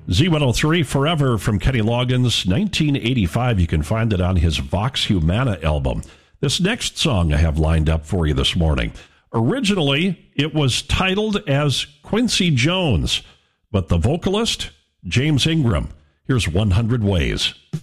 Z103 Forever from Kenny Loggins, 1985. You can find it on his Vox Humana album. This next song I have lined up for you this morning. Originally, it was titled as Quincy Jones, but the vocalist, James Ingram. Here's 100 Ways.